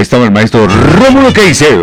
estaba el maestro Rómulo Caicedo.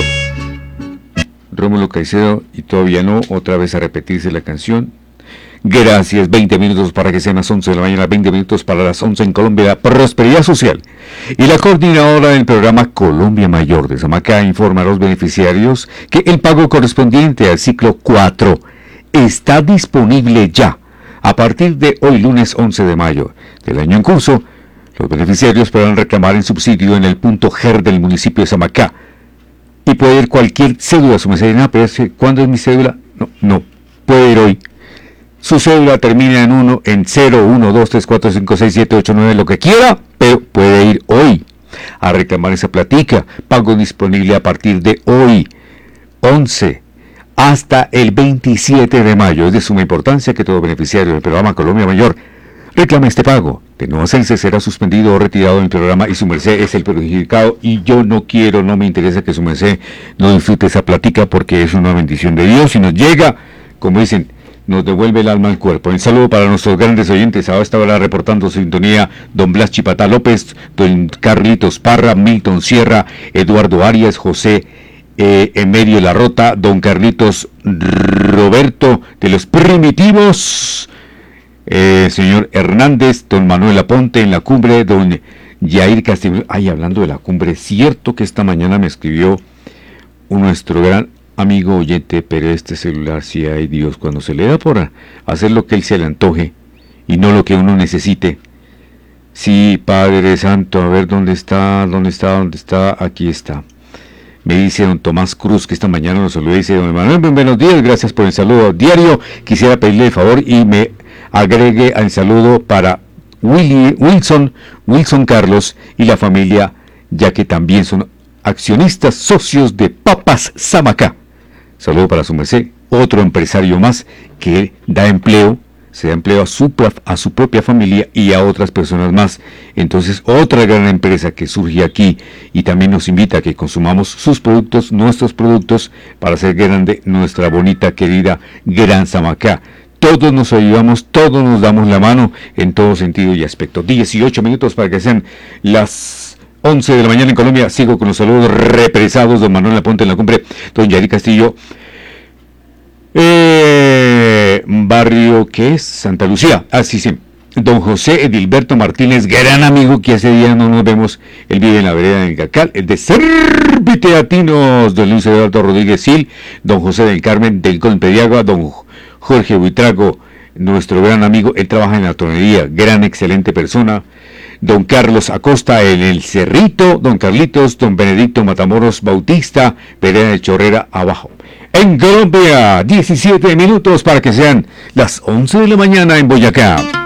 Rómulo Caicedo, y todavía no, otra vez a repetirse la canción. Gracias, 20 minutos para que sean las 11 de la mañana, 20 minutos para las 11 en Colombia, Prosperidad Social. Y la coordinadora del programa Colombia Mayor de Samacá informa a los beneficiarios que el pago correspondiente al ciclo 4 está disponible ya. A partir de hoy, lunes 11 de mayo del año en curso, los beneficiarios podrán reclamar el subsidio en el punto GER del municipio de Samacá. Y puede ir cualquier cédula, su merced. Pero ¿cuándo es mi cédula? No, puede ir hoy. Su cédula termina en 1, en 0, 1, 2, 3, 4, 5, 6, 7, 8, 9, lo que quiera, pero puede ir hoy a reclamar esa platica. Pago disponible a partir de hoy, 11, hasta el 27 de mayo. Es de suma importancia que todo beneficiario del programa Colombia Mayor reclame este pago. De no hacerse, será suspendido o retirado del programa y su merced es el perjudicado. Y yo no me interesa que su merced no disfrute esa platica, porque es una bendición de Dios y nos llega, como dicen, nos devuelve el alma al cuerpo. Un saludo para nuestros grandes oyentes. A esta hora reportando su sintonía: don Blas Chipatá López, don Carlitos Parra, Milton Sierra, Eduardo Arias, José Emedio La Rota, don Carlitos Roberto de los Primitivos, señor Hernández, don Manuel Aponte en la cumbre, don Yair Castillo. Ay, hablando de la cumbre, cierto que esta mañana me escribió nuestro gran amigo oyente, pero este celular, si hay Dios, cuando se le da por hacer lo que él se le antoje y no lo que uno necesite. Sí, Padre Santo, a ver dónde está, aquí está. Me dice don Tomás Cruz, que esta mañana nos saluda, dice: don Manuel, buenos días, gracias por el saludo diario. Quisiera pedirle el favor y me agregue al saludo para Wilson Carlos y la familia, ya que también son accionistas socios de Papas Samacá. Saludo para su merced, otro empresario más que da empleo, se da empleo a su propia familia y a otras personas más. Entonces, otra gran empresa que surge aquí y también nos invita a que consumamos sus productos, nuestros productos, para hacer grande nuestra bonita, querida Gran Samacá. Todos nos ayudamos, todos nos damos la mano en todo sentido y aspecto. 18 minutos para que sean las 11 de la mañana en Colombia. Sigo con los saludos represados. Don Manuel Aponte en la cumbre, don Yair Castillo, barrio, ¿qué es? Santa Lucía. Sí. Don José Edilberto Martínez, gran amigo que hace días no nos vemos. Él vive en la vereda del Cacal. El de Serviteatinos, don Luis Eduardo Rodríguez Sil, don José del Carmen del Colpediagua, don Jorge Buitrago, nuestro gran amigo. Él trabaja en la tonería, gran, excelente persona. Don Carlos Acosta en el Cerrito, don Carlitos, don Benedicto Matamoros Bautista, vereda de Chorrera abajo. En Colombia, 17 minutos para que sean las 11 de la mañana en Boyacá.